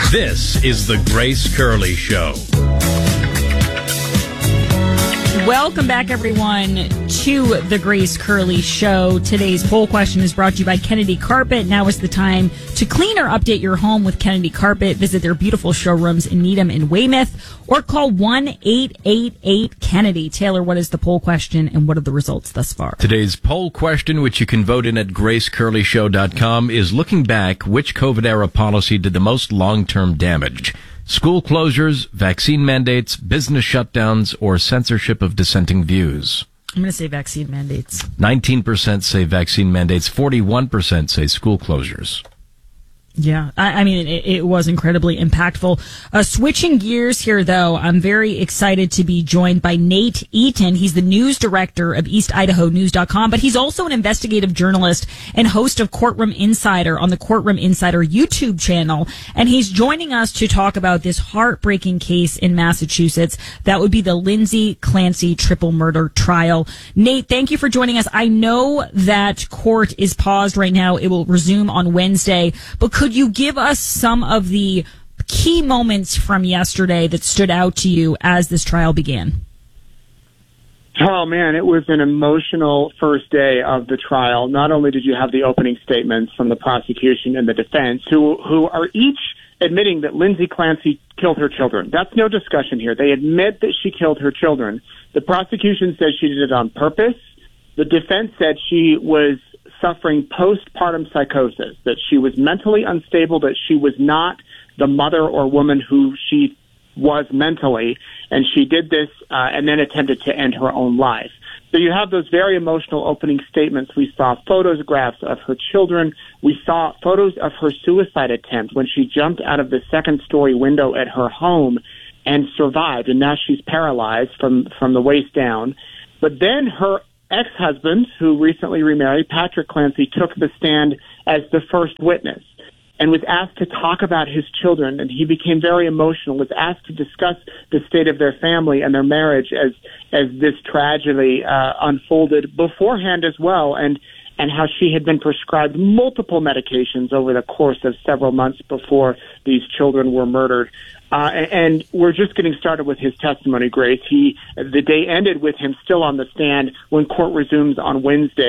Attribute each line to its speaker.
Speaker 1: This is the Grace Curley Show.
Speaker 2: Welcome back, everyone, to the Grace Curley Show. Today's poll question is brought to you by Kennedy Carpet. Now is the time to clean or update your home with Kennedy Carpet. Visit their beautiful showrooms in Needham and Weymouth or call 1-888-KENNEDY. Taylor, what is the poll question and what are the results thus far?
Speaker 1: Today's poll question, which you can vote in at gracecurleyshow.com, is looking back, which COVID-era policy did the most long-term damage? School closures, vaccine mandates, business shutdowns, or censorship of dissenting views?
Speaker 2: I'm going to say vaccine mandates.
Speaker 1: 19% say vaccine mandates, 41% say school closures.
Speaker 2: Yeah, I mean, it was incredibly impactful. Switching gears here, though, I'm very excited to be joined by Nate Eaton. He's the news director of EastIdahoNews.com, but he's also an investigative journalist and host of Courtroom Insider on the Courtroom Insider YouTube channel. And he's joining us to talk about this heartbreaking case in Massachusetts. That would be the Lindsay Clancy triple murder trial. Nate, thank you for joining us. I know that court is paused right now. It will resume on Wednesday, but could you give us some of the key moments from yesterday that stood out to you as this trial began?
Speaker 3: Oh, man, it was an emotional first day of the trial. Not only did you have the opening statements from the prosecution and the defense, who are each admitting that Lindsay Clancy killed her children. That's no discussion here. They admit that she killed her children. The prosecution says she did it on purpose. The defense said she was suffering postpartum psychosis, that she was mentally unstable, that she was not the mother or woman who she was mentally, and she did this and then attempted to end her own life. So you have those very emotional opening statements. We saw photographs of her children. We saw photos of her suicide attempt when she jumped out of the second-story window at her home and survived, and now she's paralyzed from the waist down. But then her ex-husband, who recently remarried, Patrick Clancy, took the stand as the first witness and was asked to talk about his children, and he became very emotional, was asked to discuss the state of their family and their marriage as this tragedy unfolded beforehand as well, and how she had been prescribed multiple medications over the course of several months before these children were murdered. And we're just getting started with his testimony, Grace. The day ended with him still on the stand when court resumes on Wednesday.